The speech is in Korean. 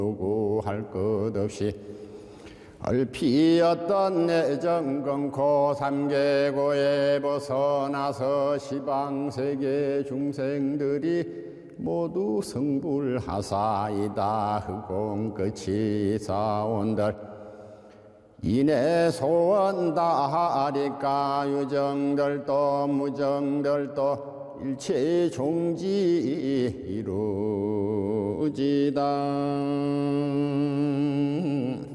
요구할 것 없이 얼피었던 내정 끊고 삼계고에 벗어나서 시방세계 중생들이 모두 성불하사이다. 흑공 끝이 사온들 이내 소원 다하리까 유정들도 무정들도 일체 종지 이루지다.